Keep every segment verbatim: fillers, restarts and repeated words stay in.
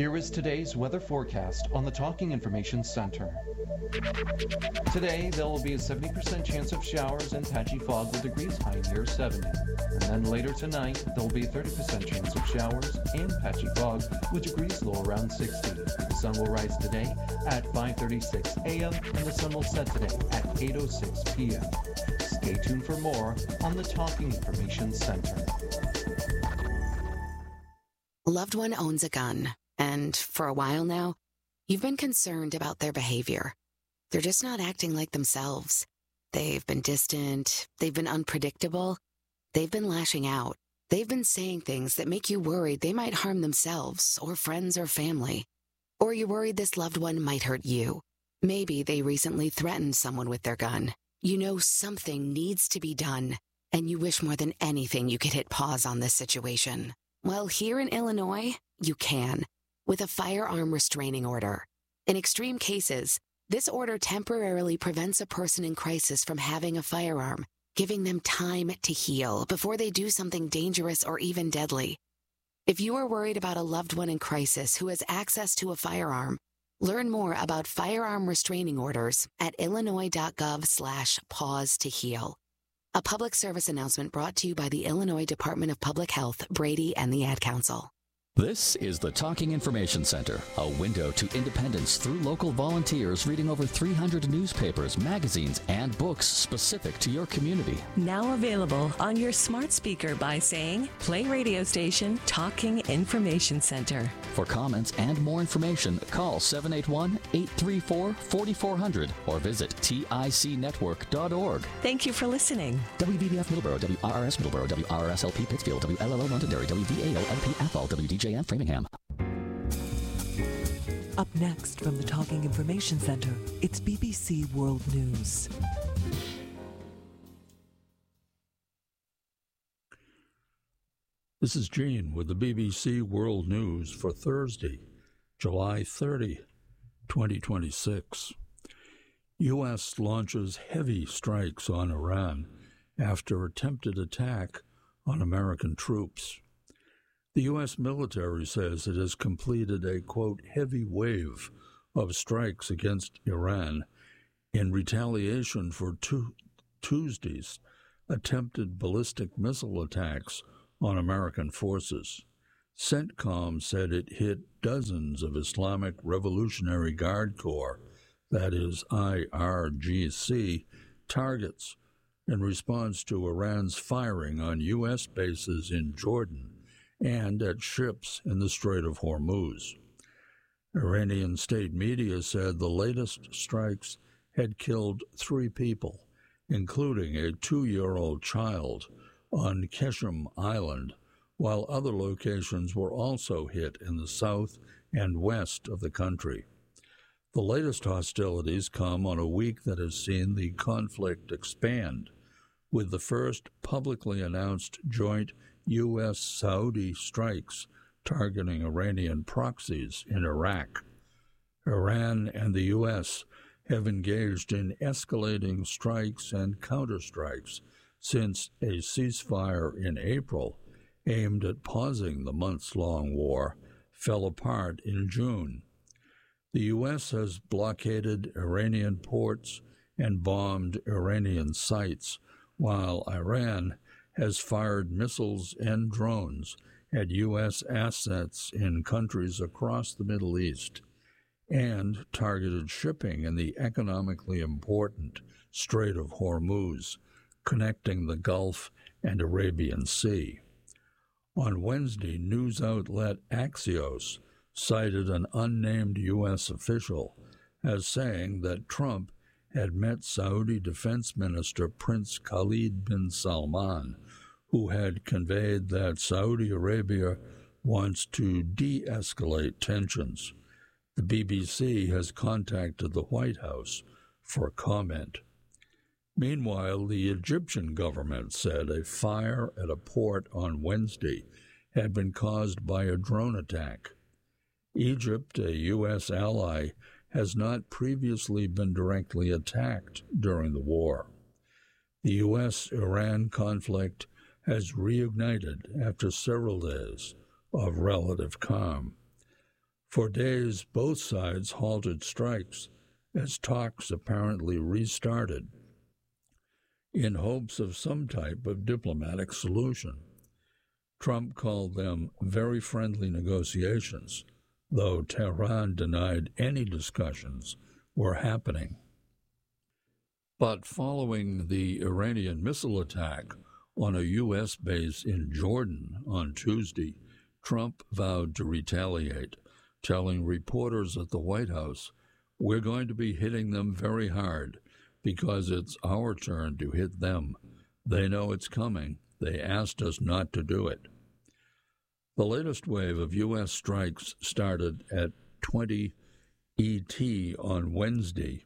Here is today's weather forecast on the Talking Information Center. Today, there will be a seventy percent chance of showers and patchy fog with degrees high near seventy. And then later tonight, there will be a thirty percent chance of showers and patchy fog with degrees low around sixty. The sun will rise today at five thirty-six a.m. and the sun will set today at eight oh six p.m. Stay tuned for more on the Talking Information Center. A loved one owns a gun, and for a while now, you've been concerned about their behavior. They're just not acting like themselves. They've been distant, they've been unpredictable, they've been lashing out. They've been saying things that make you worried they might harm themselves or friends or family. Or you're worried this loved one might hurt you. Maybe they recently threatened someone with their gun. You know something needs to be done, and you wish more than anything you could hit pause on this situation. Well, here in Illinois, you can, with a firearm restraining order. In extreme cases, this order temporarily prevents a person in crisis from having a firearm, giving them time to heal before they do something dangerous or even deadly. If you are worried about a loved one in crisis who has access to a firearm, learn more about firearm restraining orders at illinois.gov slash pause to heal. A public service announcement brought to you by the Illinois Department of Public Health, Brady, and the Ad Council. This is the Talking Information Center, a window to independence through local volunteers reading over three hundred newspapers, magazines, and books specific to your community. Now available on your smart speaker by saying, play radio station Talking Information Center. For comments and more information, call seven eight one, eight three four, four four zero zero or visit tic network dot org. Thank you for listening. W V B F Middleborough, W R R S Middleborough, W R R S L P Pittsfield, W L L O Londonderry, W V A O L P Athol, W D J M Framingham. Up next from the Talking Information Center, it's B B C World News. This is Gene with the B B C World News for Thursday, July thirtieth, twenty twenty-six. U S launches heavy strikes on Iran after attempted attack on American troops. The U S military says it has completed a, quote, heavy wave of strikes against Iran in retaliation for two, Tuesday's attempted ballistic missile attacks on American forces. CENTCOM said it hit dozens of Islamic Revolutionary Guard Corps, that is I R G C, targets in response to Iran's firing on U S bases in Jordan and at ships in the Strait of Hormuz. Iranian state media said the latest strikes had killed three people, including a two-year-old child, on Keshem Island, while other locations were also hit in the south and west of the country. The latest hostilities come on a week that has seen the conflict expand, with the first publicly announced joint U S Saudi strikes targeting Iranian proxies in Iraq. Iran and the U S have engaged in escalating strikes and counterstrikes since a ceasefire in April, aimed at pausing the months-long war, fell apart in June. The U S has blockaded Iranian ports and bombed Iranian sites, while Iran has fired missiles and drones at U S assets in countries across the Middle East and targeted shipping in the economically important Strait of Hormuz, connecting the Gulf and Arabian Sea. On Wednesday, news outlet Axios cited an unnamed U S official as saying that Trump had met Saudi Defense Minister Prince Khalid bin Salman, who had conveyed that Saudi Arabia wants to de-escalate tensions. The B B C has contacted the White House for comment. Meanwhile, the Egyptian government said a fire at a port on Wednesday had been caused by a drone attack. Egypt, a U S ally, has not previously been directly attacked during the war. The U S Iran conflict has reignited after several days of relative calm. For days, both sides halted strikes as talks apparently restarted in hopes of some type of diplomatic solution. Trump called them very friendly negotiations, though Tehran denied any discussions were happening. But following the Iranian missile attack on a U S base in Jordan on Tuesday, Trump vowed to retaliate, telling reporters at the White House, "We're going to be hitting them very hard because it's our turn to hit them. They know it's coming. They asked us not to do it." The latest wave of U S strikes started at twenty E T on Wednesday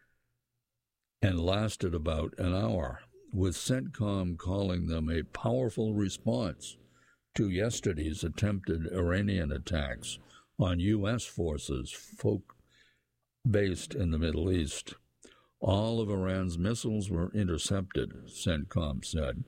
and lasted about an hour, with CENTCOM calling them a powerful response to yesterday's attempted Iranian attacks on U S forces folk based in the Middle East. All of Iran's missiles were intercepted, CENTCOM said.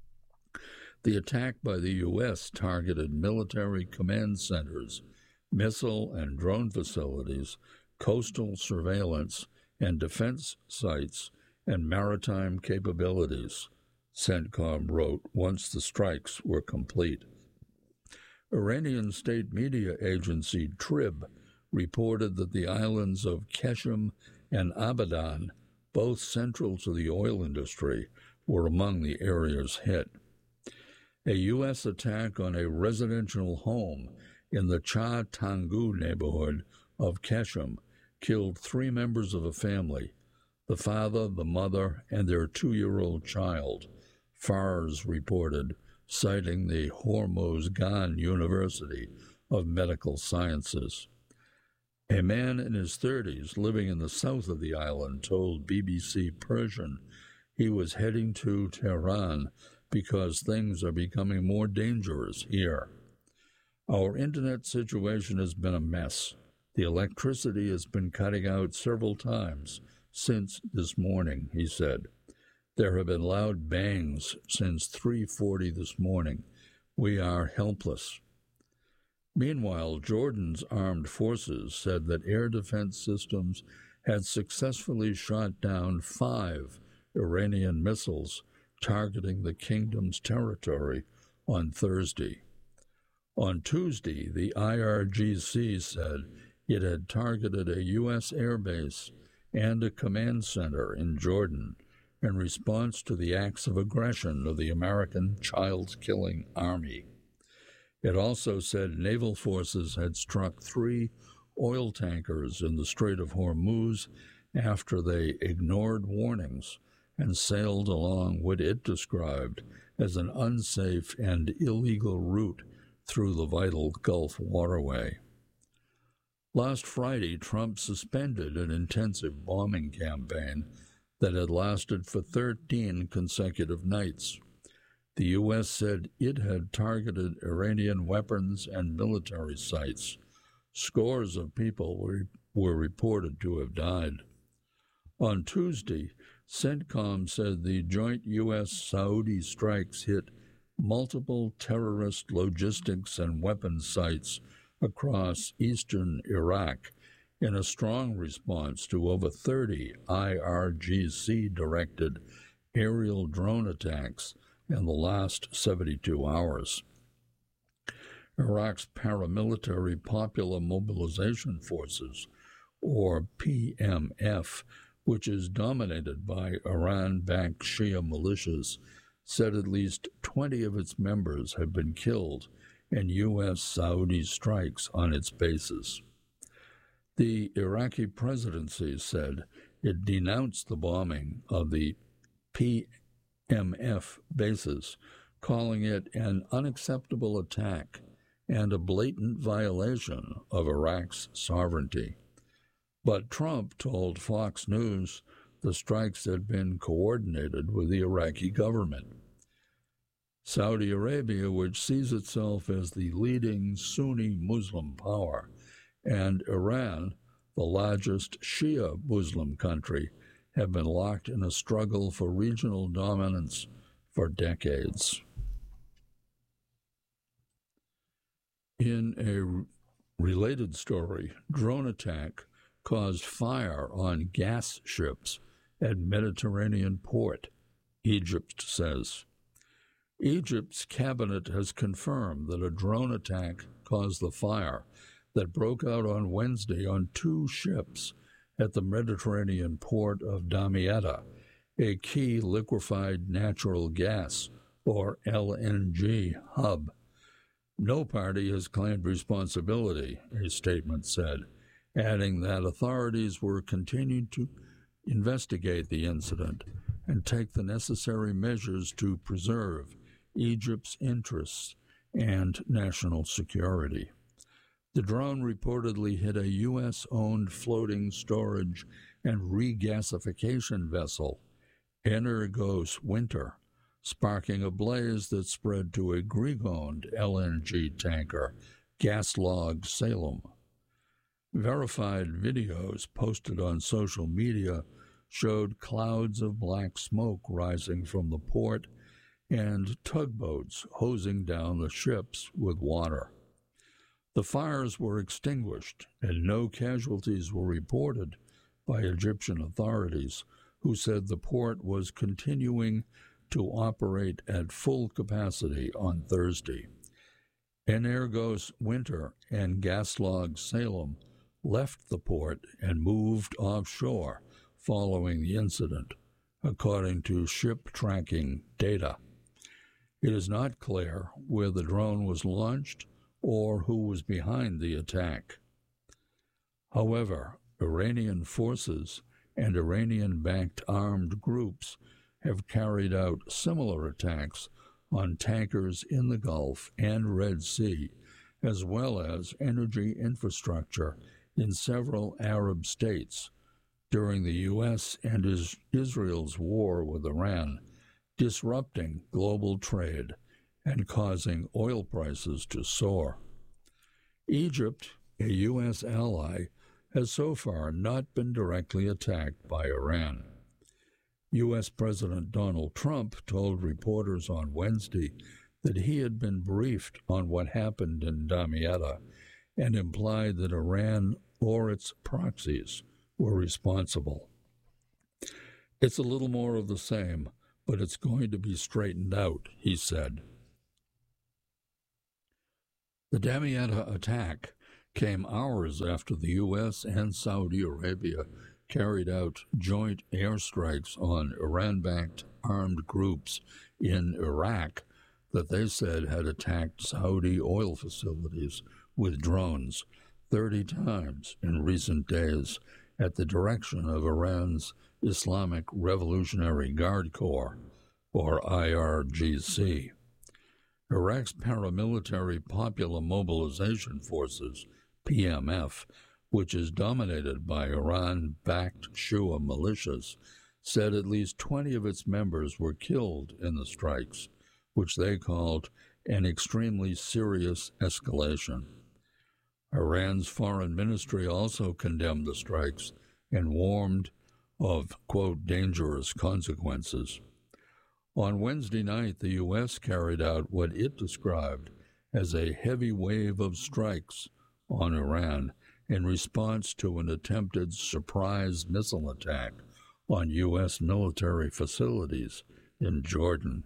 The attack by the U S targeted military command centers, missile and drone facilities, coastal surveillance and defense sites, and maritime capabilities, CENTCOM wrote once the strikes were complete. Iranian state media agency TRIB reported that the islands of Qeshm and Abadan, both central to the oil industry, were among the areas hit. A U S attack on a residential home in the Cha Tangu neighborhood of Qeshm killed three members of a family, the father, the mother, and their two-year-old child, Fars reported, citing the Hormozgan University of Medical Sciences. A man in his thirties living in the south of the island told B B C Persian he was heading to Tehran because things are becoming more dangerous here. Our internet situation has been a mess. The electricity has been cutting out several times since this morning, he said. There have been loud bangs since three forty this morning. We are helpless. Meanwhile, Jordan's armed forces said that air defense systems had successfully shot down five Iranian missiles targeting the kingdom's territory on Thursday. On Tuesday, the I R G C said it had targeted a U S airbase and a command center in Jordan in response to the acts of aggression of the American child-killing army. It also said naval forces had struck three oil tankers in the Strait of Hormuz after they ignored warnings and sailed along what it described as an unsafe and illegal route through the vital Gulf waterway. Last Friday, Trump suspended an intensive bombing campaign that had lasted for thirteen consecutive nights. The U S said it had targeted Iranian weapons and military sites. Scores of people were, were reported to have died. On Tuesday, CENTCOM said the joint U S Saudi strikes hit multiple terrorist logistics and weapons sites across eastern Iraq in a strong response to over thirty I R G C-directed aerial drone attacks in the last seventy-two hours. Iraq's paramilitary Popular Mobilization Forces, or P M F, which is dominated by Iran-backed Shia militias, said at least twenty of its members have been killed in U S Saudi strikes on its bases. The Iraqi presidency said it denounced the bombing of the P M F bases, calling it an unacceptable attack and a blatant violation of Iraq's sovereignty. But Trump told Fox News the strikes had been coordinated with the Iraqi government. Saudi Arabia, which sees itself as the leading Sunni Muslim power, and Iran, the largest Shia Muslim country, have been locked in a struggle for regional dominance for decades. In a Related story, drone attack caused fire on gas ships at Mediterranean port, Egypt says. Egypt's cabinet has confirmed that a drone attack caused the fire that broke out on Wednesday on two ships at the Mediterranean port of Damietta, a key liquefied natural gas, or L N G, hub. No party has claimed responsibility, a statement said, adding that authorities were continuing to investigate the incident and take the necessary measures to preserve Egypt's interests and national security. The drone reportedly hit a U S-owned floating storage and regasification vessel, Energos Winter, sparking a blaze that spread to a Greek-owned L N G tanker, Gaslog Salem. Verified videos posted on social media showed clouds of black smoke rising from the port and tugboats hosing down the ships with water. The fires were extinguished, and no casualties were reported by Egyptian authorities, who said the port was continuing to operate at full capacity on Thursday. Energos Winter and Gaslog Salem left the port and moved offshore following the incident, according to ship tracking data. It is not clear where the drone was launched or who was behind the attack. However, Iranian forces and Iranian-backed armed groups have carried out similar attacks on tankers in the Gulf and Red Sea, as well as energy infrastructure in several Arab states during the U S and Israel's war with Iran, disrupting global trade and causing oil prices to soar. Egypt, a U S ally, has so far not been directly attacked by Iran. U S President Donald Trump told reporters on Wednesday that he had been briefed on what happened in Damietta and implied that Iran or its proxies were responsible. It's a little more of the same, but it's going to be straightened out, he said. The Damietta attack came hours after the U S and Saudi Arabia carried out joint airstrikes on Iran-backed armed groups in Iraq that they said had attacked Saudi oil facilities with drones thirty times in recent days at the direction of Iran's Islamic Revolutionary Guard Corps, or I R G C. Iraq's paramilitary Popular Mobilization Forces, P M F, which is dominated by Iran-backed Shia militias, said at least twenty of its members were killed in the strikes, which they called an extremely serious escalation. Iran's foreign ministry also condemned the strikes and warned of, quote, dangerous consequences. On Wednesday night, the U S carried out what it described as a heavy wave of strikes on Iran in response to an attempted surprise missile attack on U S military facilities in Jordan.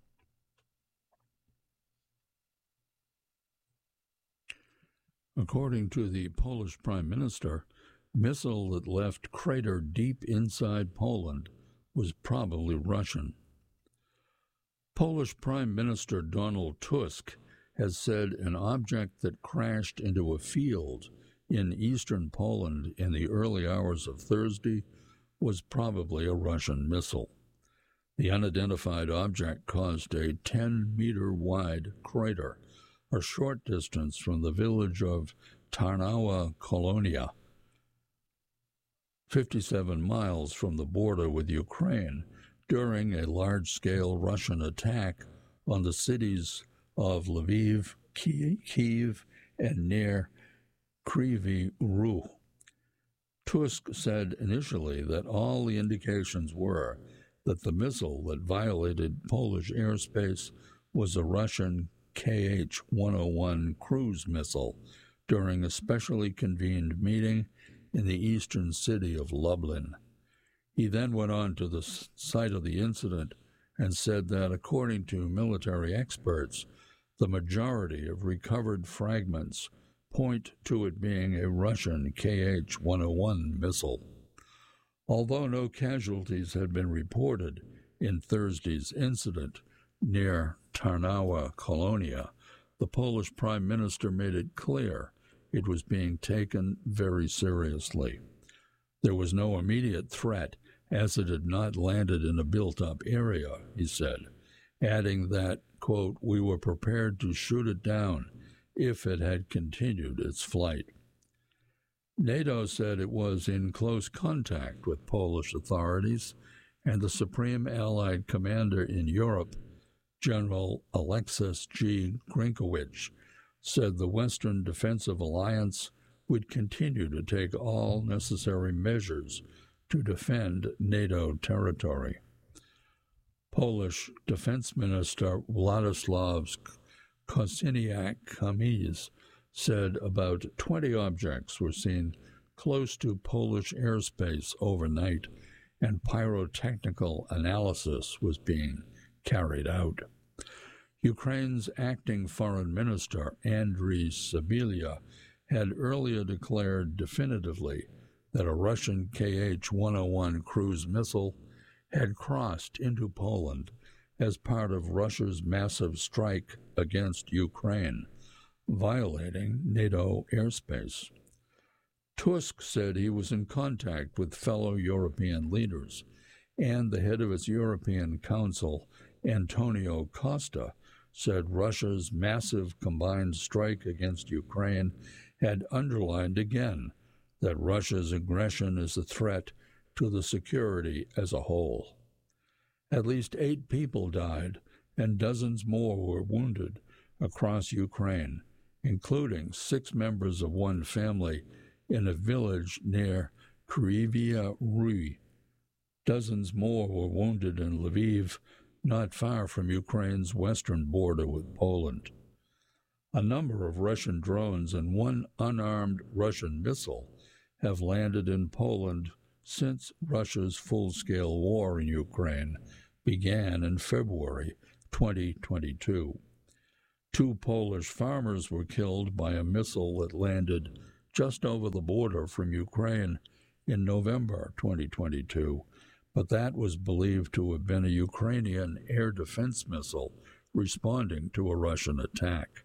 According to the Polish Prime Minister, missile that left crater deep inside Poland was probably Russian. Polish Prime Minister Donald Tusk has said an object that crashed into a field in eastern Poland in the early hours of Thursday was probably a Russian missile. The unidentified object caused a ten-meter-wide crater a short distance from the village of Tarnowa Kolonia, fifty-seven miles from the border with Ukraine, during a large-scale Russian attack on the cities of Lviv, Kyiv, and near Kryvyi Rih. Tusk said initially that all the indications were that the missile that violated Polish airspace was a Russian K H one oh one cruise missile during a specially convened meeting in the eastern city of Lublin. He then went on to the site of the incident and said that, according to military experts, the majority of recovered fragments point to it being a Russian K H one oh one missile. Although no casualties had been reported in Thursday's incident near Tarnowa, Colonia, the Polish Prime Minister made it clear it was being taken very seriously. There was no immediate threat, as it had not landed in a built-up area, he said, adding that, quote, we were prepared to shoot it down if it had continued its flight. NATO said it was in close contact with Polish authorities, and the Supreme Allied Commander in Europe, General Alexis G. Grinkowicz, said the Western Defensive Alliance would continue to take all necessary measures to defend NATO territory. Polish Defense Minister Władysław Kosiniak-Kamysz said about twenty objects were seen close to Polish airspace overnight, and pyrotechnical analysis was being carried out. Ukraine's acting foreign minister, Andriy Sybiha, had earlier declared definitively that a Russian K H one oh one cruise missile had crossed into Poland as part of Russia's massive strike against Ukraine, violating NATO airspace. Tusk said he was in contact with fellow European leaders, and the head of its European Council, Antonio Costa, said Russia's massive combined strike against Ukraine had underlined again that Russia's aggression is a threat to the security as a whole. At least eight people died and dozens more were wounded across Ukraine, including six members of one family in a village near Kryvyi Rih. Dozens more were wounded in Lviv, not far from Ukraine's western border with Poland. A number of Russian drones and one unarmed Russian missile have landed in Poland since Russia's full-scale war in Ukraine began in February twenty twenty-two. Two Polish farmers were killed by a missile that landed just over the border from Ukraine in November twenty twenty-two, but that was believed to have been a Ukrainian air defense missile responding to a Russian attack.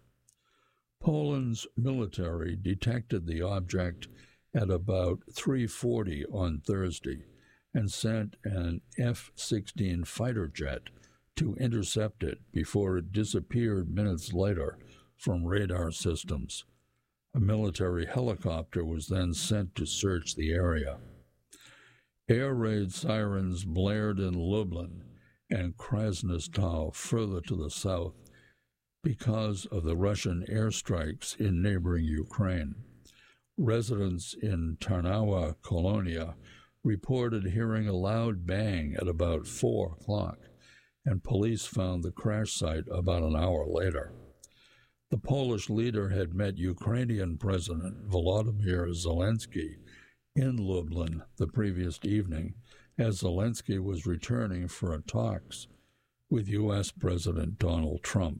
Poland's military detected the object at about three forty on Thursday and sent an F sixteen fighter jet to intercept it before it disappeared minutes later from radar systems. A military helicopter was then sent to search the area. Air raid sirens blared in Lublin and Krasnostaw further to the south because of the Russian airstrikes in neighboring Ukraine. Residents in Tarnowa, Colonia, reported hearing a loud bang at about four o'clock, and police found the crash site about an hour later. The Polish leader had met Ukrainian President Volodymyr Zelensky in Lublin the previous evening, as Zelensky was returning for talks with U S President Donald Trump.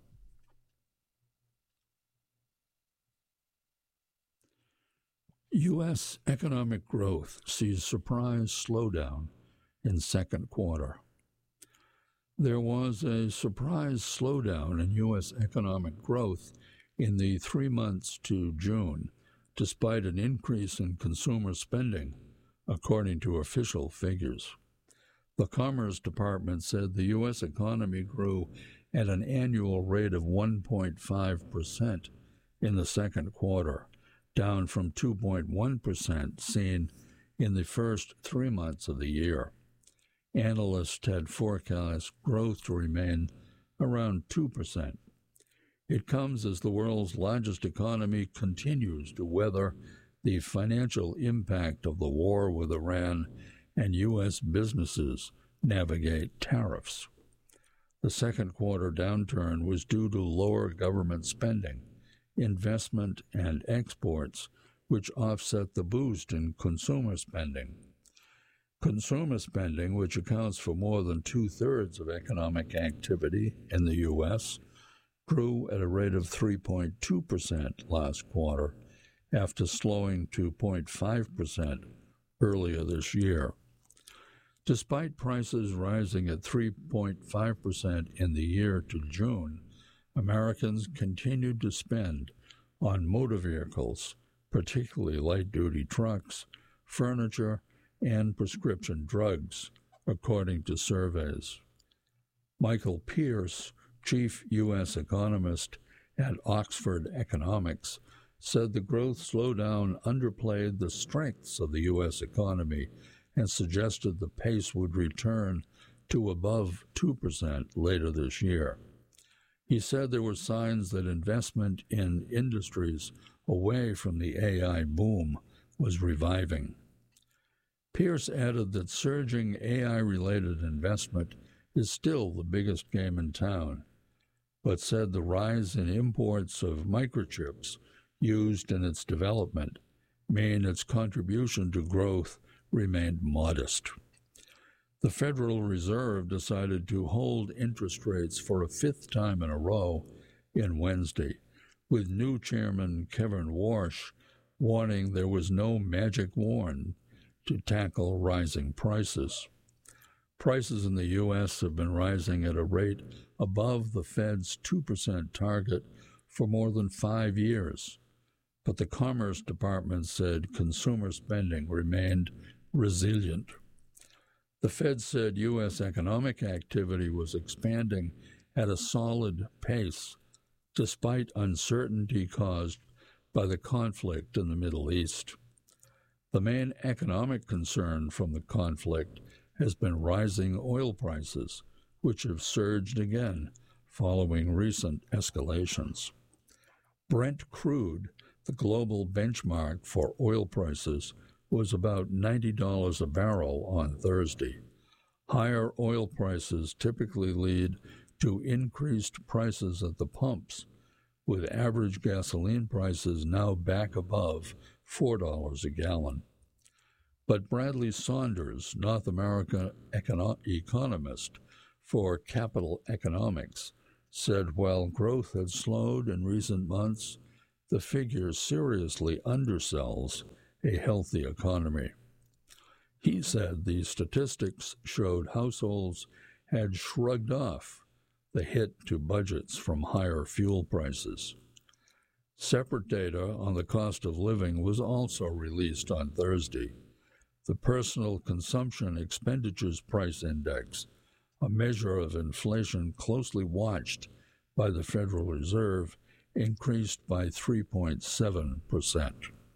U S economic growth sees surprise slowdown in second quarter. There was a surprise slowdown in U S economic growth in the three months to June, despite an increase in consumer spending, according to official figures. The Commerce Department said the U S economy grew at an annual rate of one point five percent in the second quarter, down from two point one percent seen in the first three months of the year. Analysts had forecast growth to remain around two percent. It comes as the world's largest economy continues to weather the financial impact of the war with Iran and U S businesses navigate tariffs. The second quarter downturn was due to lower government spending investment, and exports, which offset the boost in consumer spending. Consumer spending, which accounts for more than two-thirds of economic activity in the U S, grew at a rate of three point two percent last quarter, after slowing to zero point five percent earlier this year. Despite prices rising at three point five percent in the year to June, Americans continued to spend on motor vehicles, particularly light-duty trucks, furniture, and prescription drugs, according to surveys. Michael Pierce, chief U S economist at Oxford Economics, said the growth slowdown underplayed the strengths of the U S economy and suggested the pace would return to above two percent later this year. He said there were signs that investment in industries away from the A I boom was reviving. Pierce added that surging A I-related investment is still the biggest game in town, but said the rise in imports of microchips used in its development mean its contribution to growth remained modest. The Federal Reserve decided to hold interest rates for a fifth time in a row in Wednesday, with new Chairman Kevin Warsh warning there was no magic wand to tackle rising prices. Prices in the U S have been rising at a rate above the Fed's two percent target for more than five years, but the Commerce Department said consumer spending remained resilient. The Fed said U S economic activity was expanding at a solid pace, despite uncertainty caused by the conflict in the Middle East. The main economic concern from the conflict has been rising oil prices, which have surged again following recent escalations. Brent crude, the global benchmark for oil prices, was about ninety dollars a barrel on Thursday. Higher oil prices typically lead to increased prices at the pumps, with average gasoline prices now back above four dollars a gallon. But Bradley Saunders, North American econo- economist for Capital Economics, said while growth had slowed in recent months, the figure seriously undersells a healthy economy. He said the statistics showed households had shrugged off the hit to budgets from higher fuel prices. Separate data on the cost of living was also released on Thursday. The Personal Consumption Expenditures Price Index, a measure of inflation closely watched by the Federal Reserve, increased by three point seven percent.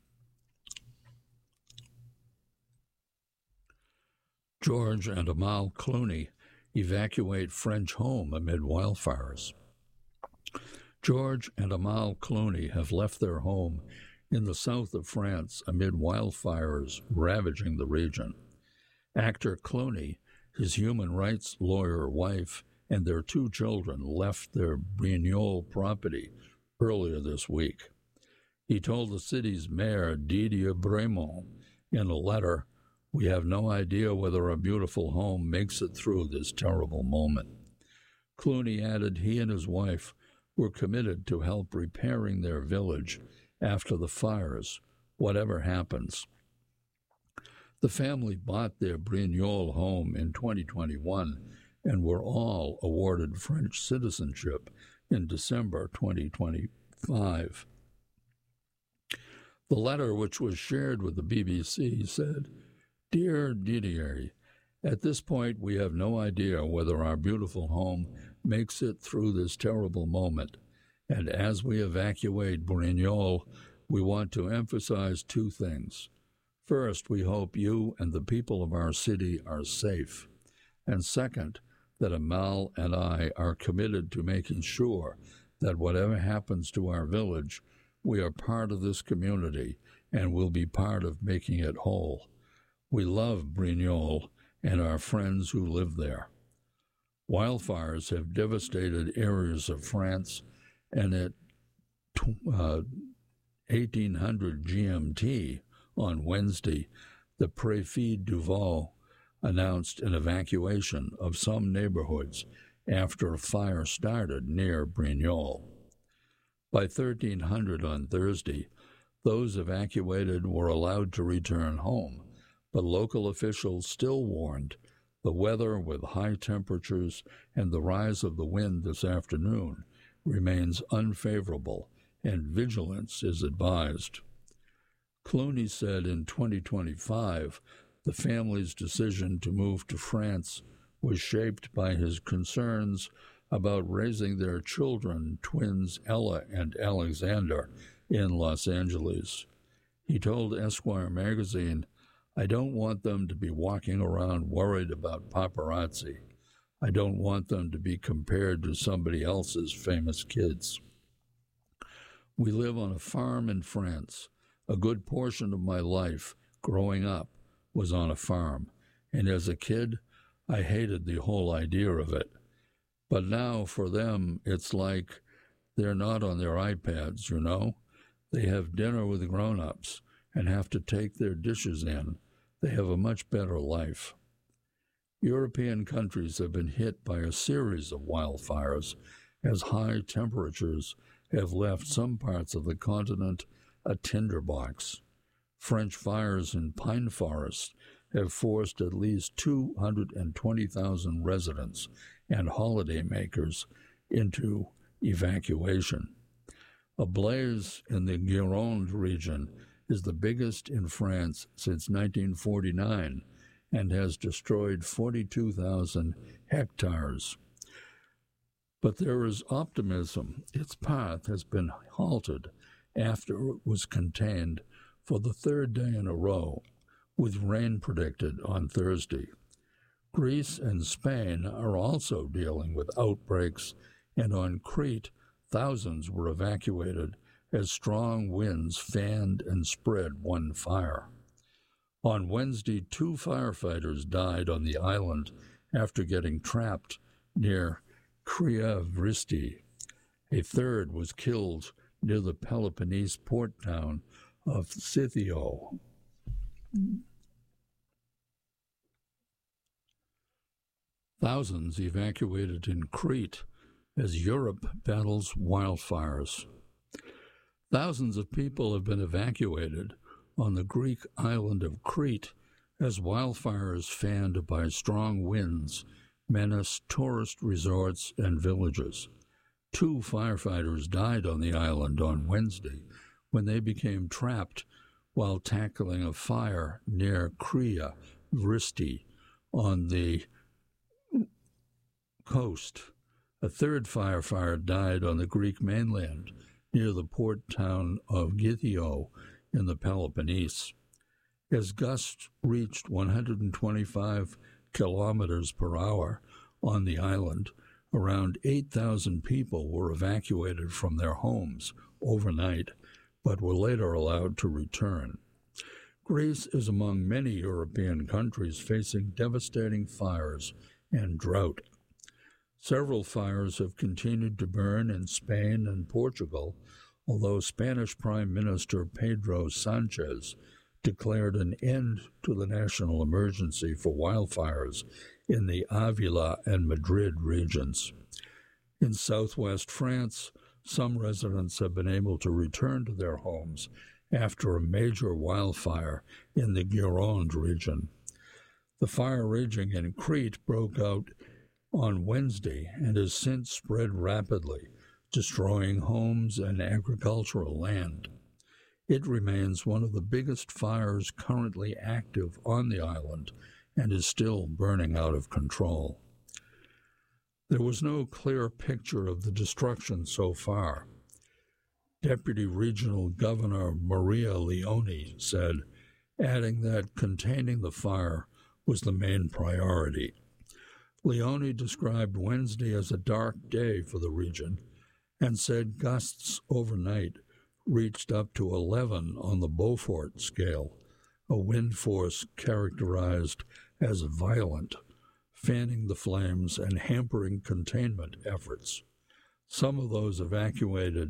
George and Amal Clooney evacuate French home amid wildfires. George and Amal Clooney have left their home in the south of France amid wildfires ravaging the region. Actor Clooney, his human rights lawyer wife, and their two children left their Brignoles property earlier this week. He told the city's mayor, Didier Bremont, in a letter, "We have no idea whether our beautiful home makes it through this terrible moment." Clooney added he and his wife were committed to help repairing their village after the fires, whatever happens. The family bought their Brignoles home in twenty twenty-one and were all awarded French citizenship in December twenty twenty-five. The letter, which was shared with the B B C, said, "Dear Didier, at this point we have no idea whether our beautiful home makes it through this terrible moment, and as we evacuate Brignoles, we want to emphasize two things. First, we hope you and the people of our city are safe, and second, that Amal and I are committed to making sure that whatever happens to our village, we are part of this community and will be part of making it whole. We love Brignoles and our friends who live there." Wildfires have devastated areas of France, and it uh, eighteen hundred G M T on Wednesday, the Préfet Duval announced an evacuation of some neighborhoods after a fire started near Brignoles. By thirteen hundred on Thursday, those evacuated were allowed to return home, but local officials still warned the weather with high temperatures and the rise of the wind this afternoon remains unfavorable, and vigilance is advised. Clooney said in twenty twenty-five the family's decision to move to France was shaped by his concerns about raising their children, twins Ella and Alexander, in Los Angeles. He told Esquire magazine, "I don't want them to be walking around worried about paparazzi. I don't want them to be compared to somebody else's famous kids. We live on a farm in France. A good portion of my life growing up was on a farm, and as a kid, I hated the whole idea of it. But now for them, it's like they're not on their iPads, you know? They have dinner with grown-ups and have to take their dishes in. They have a much better life." European countries have been hit by a series of wildfires as high temperatures have left some parts of the continent a tinderbox. French fires in pine forests have forced at least two hundred twenty thousand residents and holidaymakers into evacuation. A blaze in the Gironde region is the biggest in France since nineteen forty-nine and has destroyed forty-two thousand hectares. But there is optimism. Its path has been halted after it was contained for the third day in a row, with rain predicted on Thursday. Greece and Spain are also dealing with outbreaks, and on Crete, thousands were evacuated as strong winds fanned and spread one fire. On Wednesday, two firefighters died on the island after getting trapped near Kria Vristi. A third was killed near the Peloponnese port town of Sithio. Thousands evacuated in Crete as Europe battles wildfires. Thousands of people have been evacuated on the Greek island of Crete as wildfires fanned by strong winds menace tourist resorts and villages. Two firefighters died on the island on Wednesday when they became trapped while tackling a fire near Kria Vristi on the coast. A third firefighter died on the Greek mainland near the port town of Githio in the Peloponnese. As gusts reached one hundred twenty-five kilometers per hour on the island, around eight thousand people were evacuated from their homes overnight, but were later allowed to return. Greece is among many European countries facing devastating fires and drought. Several fires have continued to burn in Spain and Portugal, although Spanish Prime Minister Pedro Sanchez declared an end to the national emergency for wildfires in the Avila and Madrid regions. In southwest France, some residents have been able to return to their homes after a major wildfire in the Gironde region. The fire raging in Crete broke out on Wednesday and has since spread rapidly, destroying homes and agricultural land. It remains one of the biggest fires currently active on the island and is still burning out of control. There was no clear picture of the destruction so far. Deputy Regional Governor Maria Leone said, adding that containing the fire was the main priority. Leone described Wednesday as a dark day for the region and said gusts overnight reached up to eleven on the Beaufort scale, a wind force characterized as violent, fanning the flames and hampering containment efforts. Some of those evacuated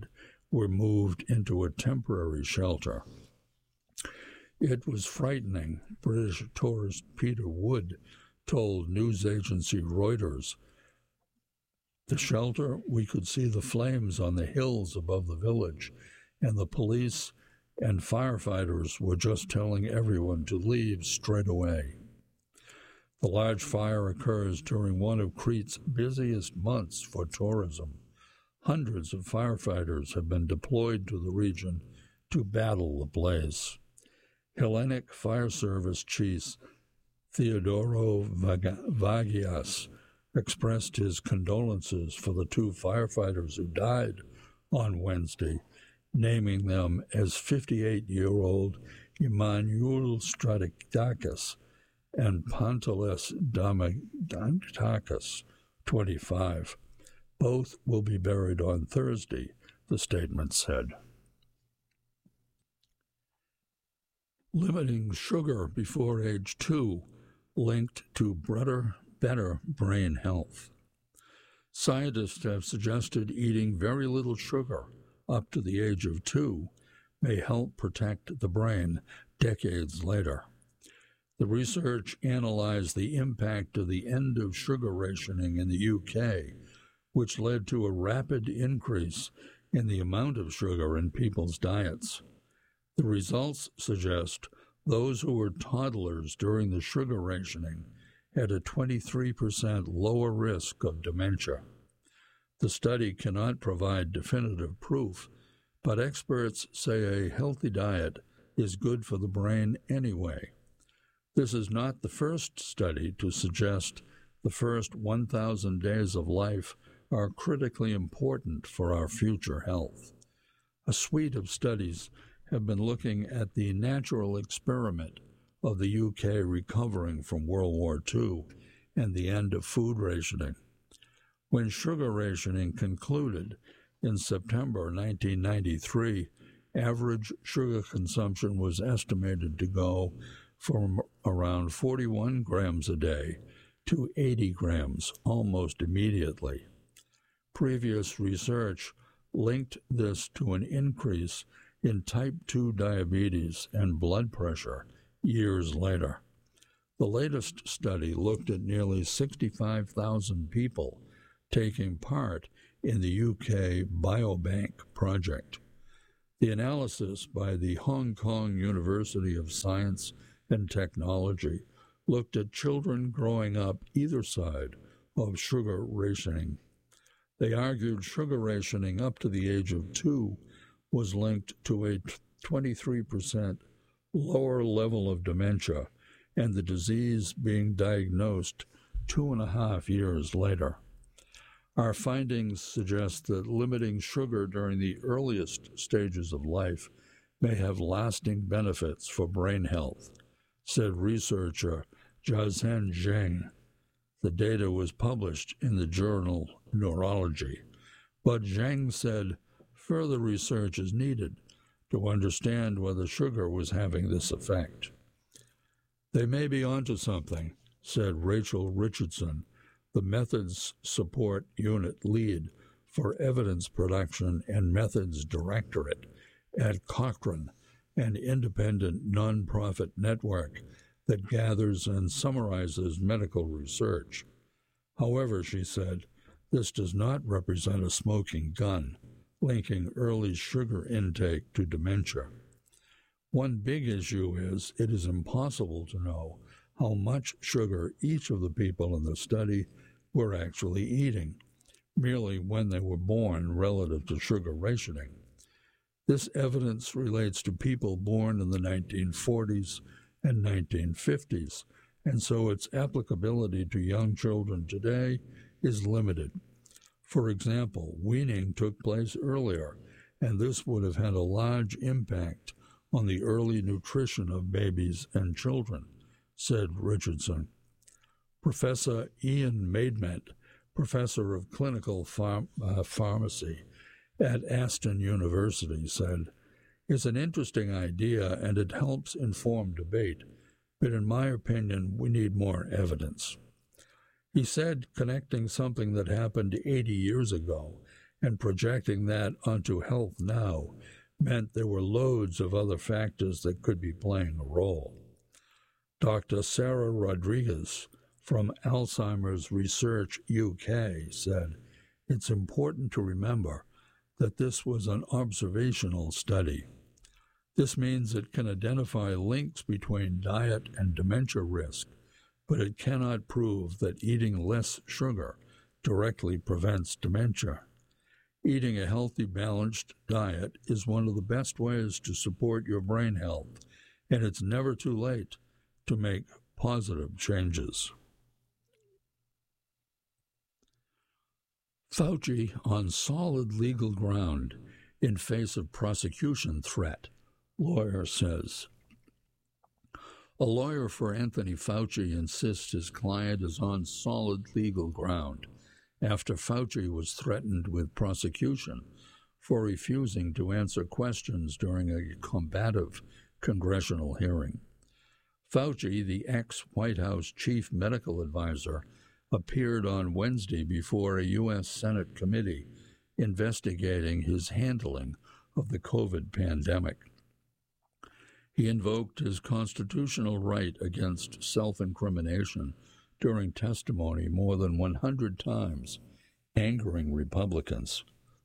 were moved into a temporary shelter. It was frightening, British tourist Peter Wood told news agency Reuters. The shelter, we could see the flames on the hills above the village, and the police and firefighters were just telling everyone to leave straight away. The large fire occurs during one of Crete's busiest months for tourism. Hundreds of firefighters have been deployed to the region to battle the blaze. Hellenic Fire Service Chief Theodoro Vagias expressed his condolences for the two firefighters who died on Wednesday, naming them as fifty-eight-year-old Emmanuel Stratakis and Pantelis Damagiantakis, twenty-five. Both will be buried on Thursday, the statement said. Limiting sugar before age two linked to better, better brain health. Scientists have suggested eating very little sugar up to the age of two may help protect the brain decades later. The research analyzed the impact of the end of sugar rationing in the U K, which led to a rapid increase in the amount of sugar in people's diets. The results suggest those who were toddlers during the sugar rationing had a twenty-three percent lower risk of dementia. The study cannot provide definitive proof, but experts say a healthy diet is good for the brain anyway. This is not the first study to suggest the first one thousand days of life are critically important for our future health. A suite of studies have been looking at the natural experiment of the U K recovering from World War Two and the end of food rationing. When sugar rationing concluded in September nineteen ninety-three, average sugar consumption was estimated to go from around forty-one grams a day to eighty grams almost immediately. Previous research linked this to an increase in type two diabetes and blood pressure years later. The latest study looked at nearly sixty-five thousand people taking part in the U K Biobank project. The analysis by the Hong Kong University of Science and Technology looked at children growing up either side of sugar rationing. They argued sugar rationing up to the age of two was linked to a twenty-three percent lower level of dementia and the disease being diagnosed two and a half years later. Our findings suggest that limiting sugar during the earliest stages of life may have lasting benefits for brain health, said researcher Jiazhen Zheng. The data was published in the journal Neurology, but Zheng said further research is needed to understand whether sugar was having this effect. They may be onto something, said Rachel Richardson, the Methods Support Unit lead for Evidence Production and Methods Directorate at Cochrane, an independent nonprofit network that gathers and summarizes medical research. However, she said, this does not represent a smoking gun, linking early sugar intake to dementia. One big issue is it is impossible to know how much sugar each of the people in the study were actually eating, merely when they were born relative to sugar rationing. This evidence relates to people born in the nineteen forties and nineteen fifties, and so its applicability to young children today is limited. For example, weaning took place earlier, and this would have had a large impact on the early nutrition of babies and children, said Richardson. Professor Ian Maidment, professor of clinical pharm- uh, pharmacy at Aston University, said, "It's an interesting idea and it helps inform debate, but in my opinion, we need more evidence." He said connecting something that happened eighty years ago and projecting that onto Health Now meant there were loads of other factors that could be playing a role. Doctor Sarah Rodriguez from Alzheimer's Research U K said, "It's important to remember that this was an observational study. This means it can identify links between diet and dementia risk, but it cannot prove that eating less sugar directly prevents dementia. Eating a healthy, balanced diet is one of the best ways to support your brain health, and it's never too late to make positive changes." Fauci on solid legal ground in face of prosecution threat, lawyer says. A lawyer for Anthony Fauci insists his client is on solid legal ground after Fauci was threatened with prosecution for refusing to answer questions during a combative congressional hearing. Fauci, the ex-White House chief medical advisor, appeared on Wednesday before a U S Senate committee investigating his handling of the COVID pandemic. He invoked his constitutional right against self-incrimination during testimony more than one hundred times, angering Republicans.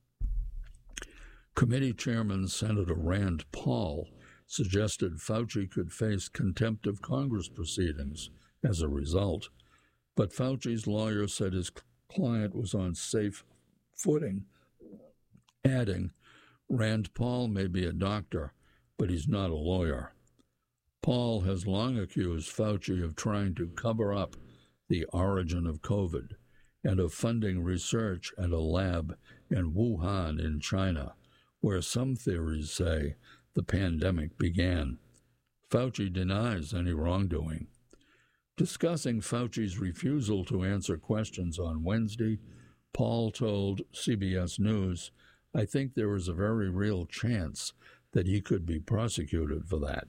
Committee Chairman Senator Rand Paul suggested Fauci could face contempt of Congress proceedings as a result, but Fauci's lawyer said his client was on safe footing, adding, "Rand Paul may be a doctor, but he's not a lawyer." Paul has long accused Fauci of trying to cover up the origin of COVID and of funding research at a lab in Wuhan in China, where some theories say the pandemic began. Fauci denies any wrongdoing. Discussing Fauci's refusal to answer questions on Wednesday, Paul told C B S News, "I think there is a very real chance that he could be prosecuted for that."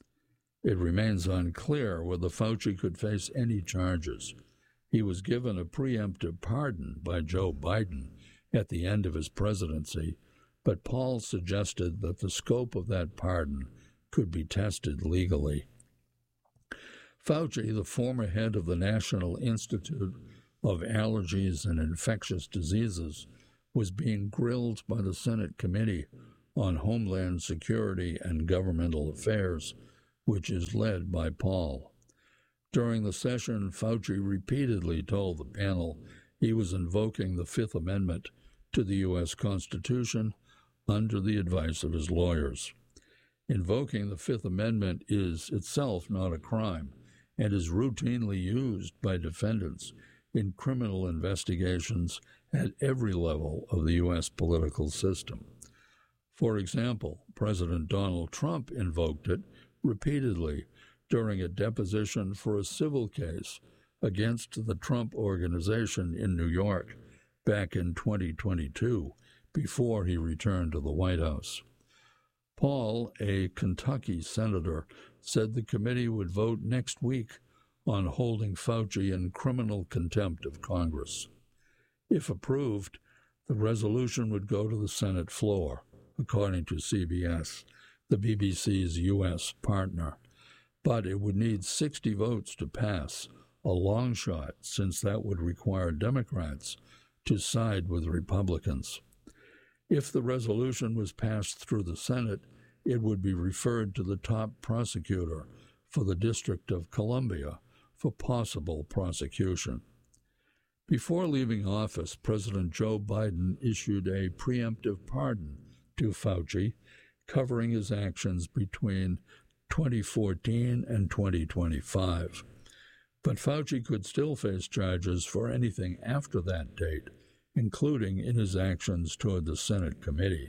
It remains unclear whether Fauci could face any charges. He was given a preemptive pardon by Joe Biden at the end of his presidency, but Paul suggested that the scope of that pardon could be tested legally. Fauci, the former head of the National Institute of Allergies and Infectious Diseases, was being grilled by the Senate Committee on Homeland Security and Governmental Affairs, which is led by Paul. During the session, Fauci repeatedly told the panel he was invoking the Fifth Amendment to the U S Constitution under the advice of his lawyers. Invoking the Fifth Amendment is itself not a crime and is routinely used by defendants in criminal investigations at every level of the U S political system. For example, President Donald Trump invoked it repeatedly during a deposition for a civil case against the Trump Organization in New York back in twenty twenty-two, before he returned to the White House. Paul, a Kentucky senator, said the committee would vote next week on holding Fauci in criminal contempt of Congress. If approved, the resolution would go to the Senate floor, according to C B S, the B B C's U S partner. But it would need sixty votes to pass, a long shot, since that would require Democrats to side with Republicans. If the resolution was passed through the Senate, it would be referred to the top prosecutor for the District of Columbia for possible prosecution. Before leaving office, President Joe Biden issued a preemptive pardon to Fauci, covering his actions between twenty fourteen and twenty twenty-five. But Fauci could still face charges for anything after that date, including in his actions toward the Senate committee.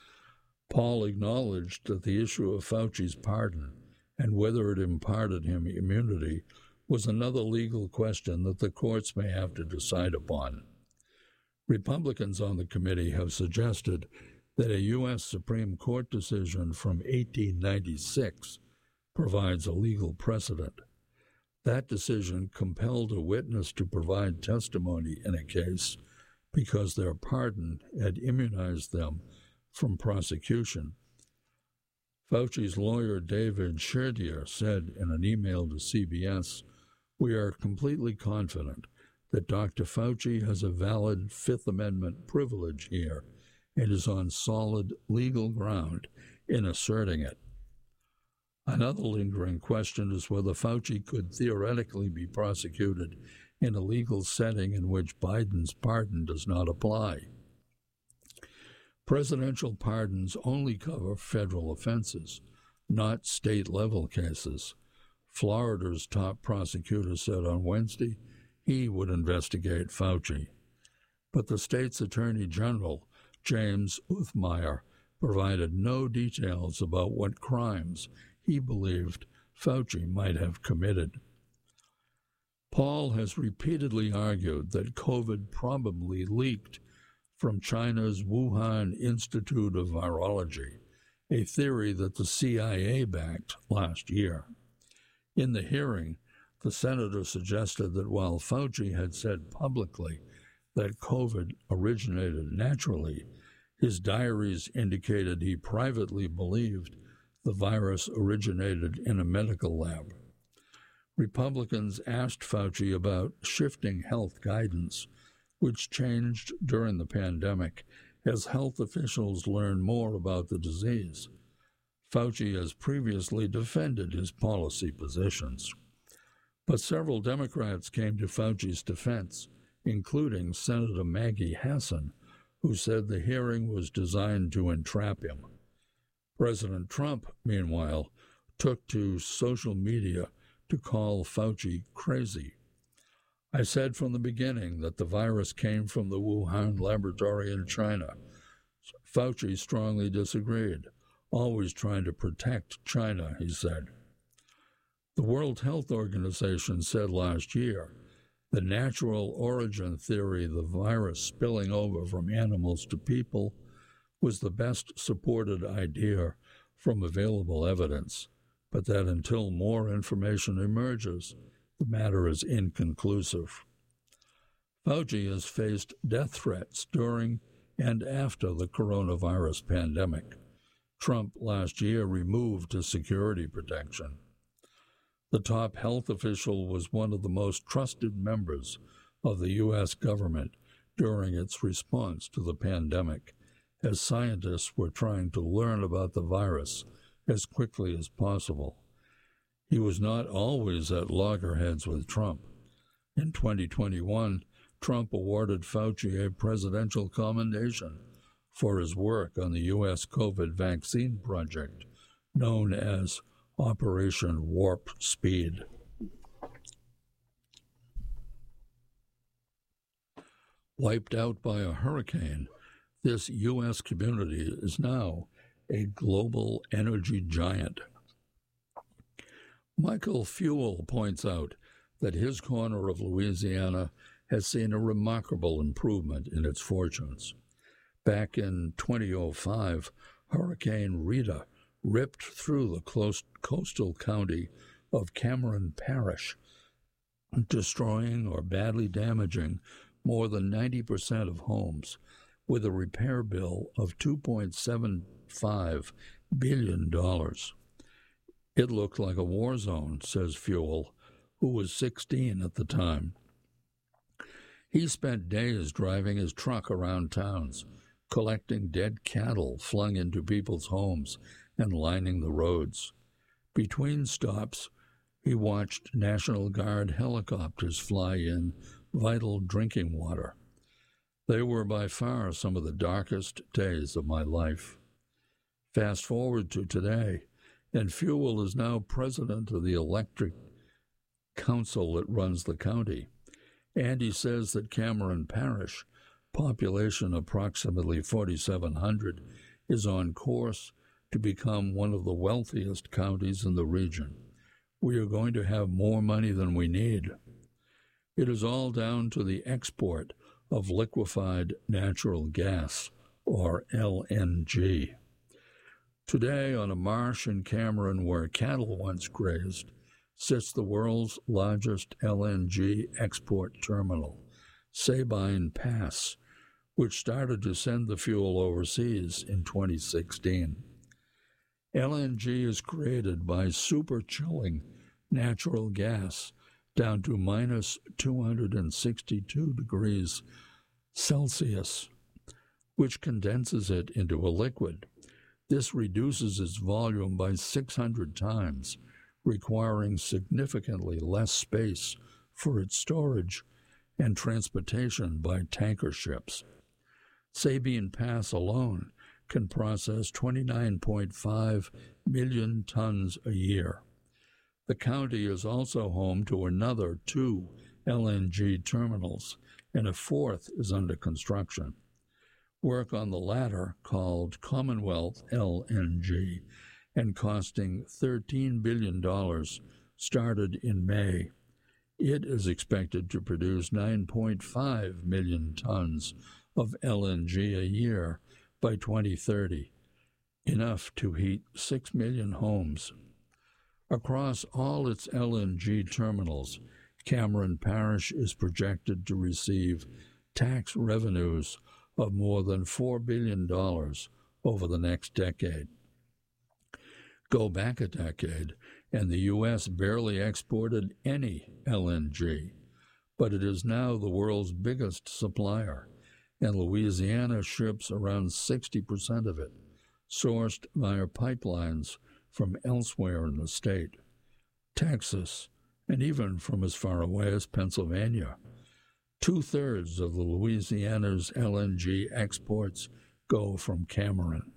Paul acknowledged that the issue of Fauci's pardon and whether it imparted him immunity was another legal question that the courts may have to decide upon. Republicans on the committee have suggested that a U S Supreme Court decision from eighteen ninety-six provides a legal precedent. That decision compelled a witness to provide testimony in a case because their pardon had immunized them from prosecution. Fauci's lawyer, David Sherdier, said in an email to C B S, "We are completely confident that Doctor Fauci has a valid Fifth Amendment privilege here and is on solid legal ground in asserting it." Another lingering question is whether Fauci could theoretically be prosecuted in a legal setting in which Biden's pardon does not apply. Presidential pardons only cover federal offenses, not state-level cases. Florida's top prosecutor said on Wednesday he would investigate Fauci. But the state's attorney general, James Uthmeier, provided no details about what crimes he believed Fauci might have committed. Paul has repeatedly argued that COVID probably leaked from China's Wuhan Institute of Virology, a theory that the C I A backed last year. In the hearing, the senator suggested that while Fauci had said publicly that COVID originated naturally, his diaries indicated he privately believed the virus originated in a medical lab. Republicans asked Fauci about shifting health guidance, which changed during the pandemic as health officials learned more about the disease. Fauci has previously defended his policy positions. But several Democrats came to Fauci's defense, including Senator Maggie Hassan, who said the hearing was designed to entrap him. President Trump, meanwhile, took to social media to call Fauci crazy. "I said from the beginning that the virus came from the Wuhan laboratory in China." Fauci strongly disagreed, always trying to protect China, he said. The World Health Organization said last year the natural origin theory, the virus spilling over from animals to people, was the best supported idea from available evidence, but that until more information emerges, the matter is inconclusive. Fauci has faced death threats during and after the coronavirus pandemic. Trump last year removed his security protection. The top health official was one of the most trusted members of the U S government during its response to the pandemic, as scientists were trying to learn about the virus as quickly as possible. He was not always at loggerheads with Trump. In twenty twenty-one, Trump awarded Fauci a presidential commendation for his work on the U S COVID vaccine project, known as Operation Warp Speed. Wiped out by a hurricane, this U S community is now a global energy giant. Michael Fuel points out that his corner of Louisiana has seen a remarkable improvement in its fortunes. Back in twenty oh five, Hurricane Rita ripped through the close coastal county of Cameron Parish, destroying or badly damaging more than ninety percent of homes, with a repair bill of two point seven five billion dollars. It looked like a war zone, says Fuel, who was sixteen at the time. He spent days driving his truck around towns, collecting dead cattle flung into people's homes and lining the roads. Between stops, he watched National Guard helicopters fly in vital drinking water. They were by far some of the darkest days of my life. Fast forward to today, and Fuel is now president of the electric council that runs the county. And he says that Cameron Parish, population approximately forty-seven hundred, is on course to become one of the wealthiest counties in the region. We are going to have more money than we need. It is all down to the export of liquefied natural gas, or L N G. Today, on a marsh in Cameron where cattle once grazed, sits the world's largest L N G export terminal, Sabine Pass, which started to send the fuel overseas in twenty sixteen. L N G is created by super chilling natural gas down to minus two hundred sixty-two degrees Celsius, which condenses it into a liquid. This reduces its volume by six hundred times, requiring significantly less space for its storage and transportation by tanker ships. Sabine Pass alone can process twenty-nine point five million tons a year. The county is also home to another two L N G terminals, and a fourth is under construction. Work on the latter, called Commonwealth L N G, and costing thirteen billion dollars, started in May. It is expected to produce nine point five million tons of L N G a year by twenty thirty, enough to heat six million homes. Across all its L N G terminals, Cameron Parish is projected to receive tax revenues of more than four billion dollars over the next decade. Go back a decade, and the U S barely exported any L N G, but it is now the world's biggest supplier, and Louisiana ships around sixty percent of it, sourced via pipelines from elsewhere in the state, Texas, and even from as far away as Pennsylvania. Two-thirds of the Louisiana's L N G exports go from Cameron.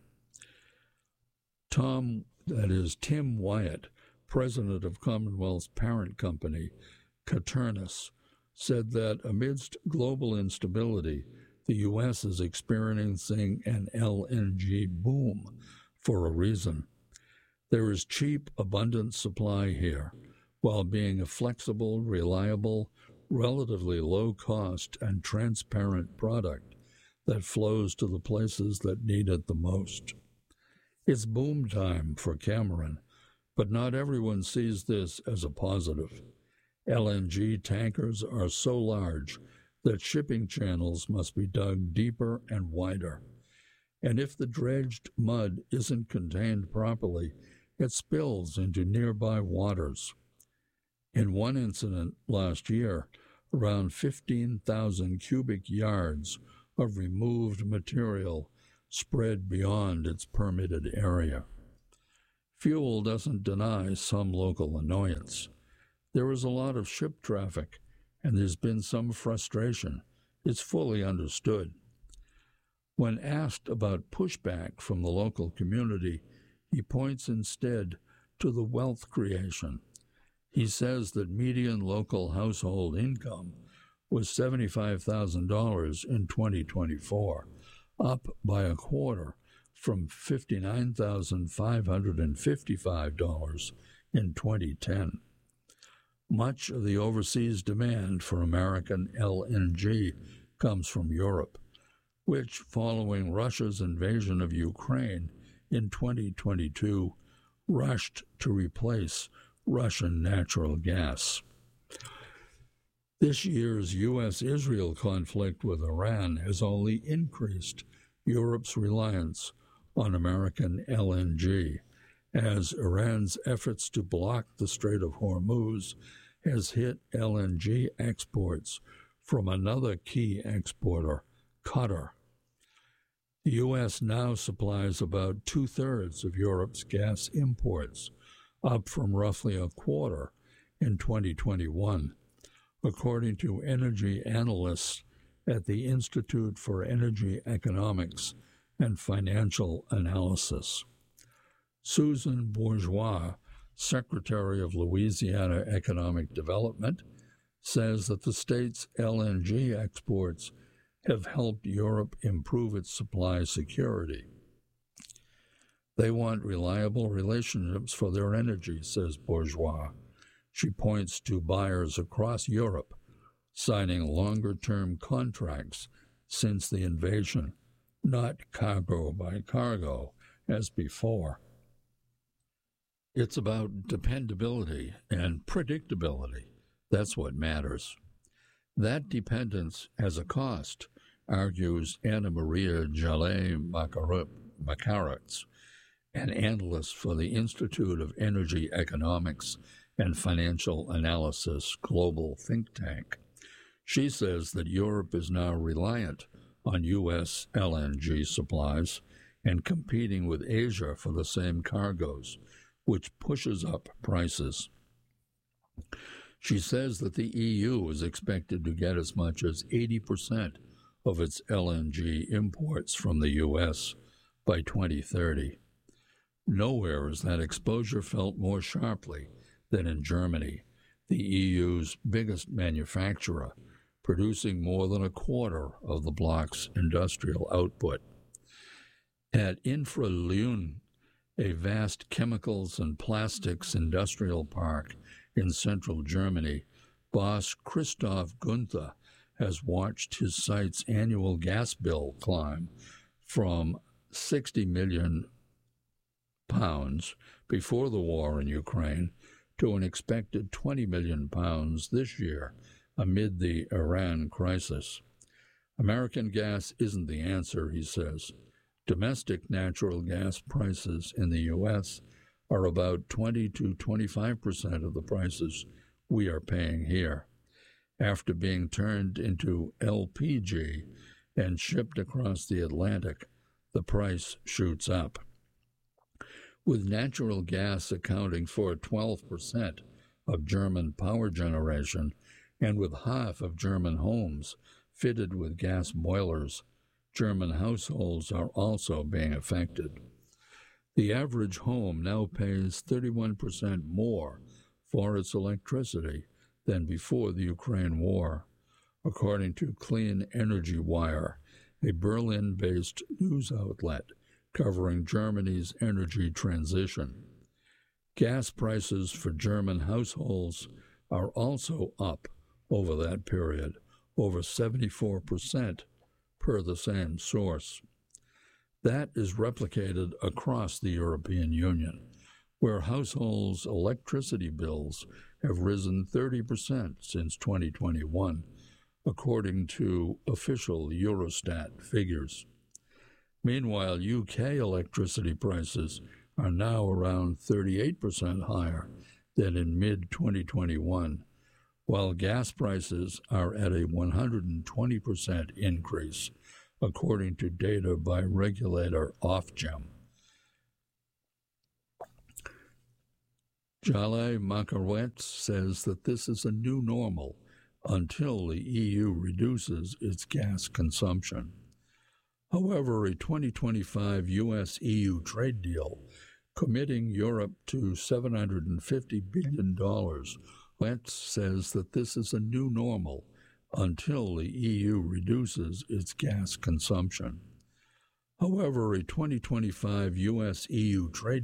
Tom, that is Tim Wyatt, president of Commonwealth's parent company, Caternus, said that amidst global instability, the U S is experiencing an L N G boom for a reason. There is cheap, abundant supply here, while being a flexible, reliable, relatively low-cost, and transparent product that flows to the places that need it the most. It's boom time for Cameron, but not everyone sees this as a positive. L N G tankers are so large that shipping channels must be dug deeper and wider. And if the dredged mud isn't contained properly, it spills into nearby waters. In one incident last year, around fifteen thousand cubic yards of removed material spread beyond its permitted area. Fuel doesn't deny some local annoyance. There is a lot of ship traffic, and there's been some frustration. It's fully understood. When asked about pushback from the local community, he points instead to the wealth creation. He says that median local household income was seventy-five thousand dollars in twenty twenty-four, up by a quarter from fifty-nine thousand five hundred fifty-five dollars in twenty ten. Much of the overseas demand for American L N G comes from Europe, which, following Russia's invasion of Ukraine in twenty twenty-two, rushed to replace Russian natural gas. This year's U S Israel conflict with Iran has only increased Europe's reliance on American L N G, as Iran's efforts to block the Strait of Hormuz has hit L N G exports from another key exporter, Qatar. The U S now supplies about two-thirds of Europe's gas imports, up from roughly a quarter in twenty twenty-one, according to energy analysts at the Institute for Energy Economics and Financial Analysis. Susan Bourgeois, Secretary of Louisiana Economic Development, says that the state's L N G exports have helped Europe improve its supply security. They want reliable relationships for their energy, says Bourgeois. She points to buyers across Europe signing longer-term contracts since the invasion, not cargo by cargo as before. It's about dependability and predictability. That's what matters. That dependence has a cost, argues Anna Maria Jallet Makaritz, an analyst for the Institute of Energy Economics and Financial Analysis global think tank. She says that Europe is now reliant on U S L N G supplies and competing with Asia for the same cargoes, which pushes up prices. She says that the E U is expected to get as much as eighty percent of its L N G imports from the U S by twenty thirty. Nowhere is that exposure felt more sharply than in Germany, the E U's biggest manufacturer, producing more than a quarter of the bloc's industrial output. At Infralune, a vast chemicals and plastics industrial park in central Germany, boss Christoph Gunther has watched his site's annual gas bill climb from sixty million pounds before the war in Ukraine to an expected twenty million pounds this year amid the Iran crisis. American gas isn't the answer, he says. Domestic natural gas prices in the U S are about twenty to twenty-five percent of the prices we are paying here. After being turned into L P G and shipped across the Atlantic, the price shoots up. With natural gas accounting for twelve percent of German power generation and with half of German homes fitted with gas boilers, German households are also being affected. The average home now pays thirty-one percent more for its electricity than before the Ukraine war, according to Clean Energy Wire, a Berlin-based news outlet covering Germany's energy transition. Gas prices for German households are also up over that period, over seventy-four percent per the same source. That is replicated across the European Union, where households' electricity bills have risen thirty percent since twenty twenty-one, according to official Eurostat figures. Meanwhile, U K electricity prices are now around thirty-eight percent higher than in mid twenty twenty-one, while gas prices are at a one hundred twenty percent increase, according to data by regulator Ofgem. Jallet Makaritz says that this is a new normal until the E U reduces its gas consumption. However, a twenty twenty-five U S E U trade deal committing Europe to seven hundred fifty billion dollars, Wentz says that this is a new normal until the E U reduces its gas consumption. However, a twenty twenty-five U S E U trade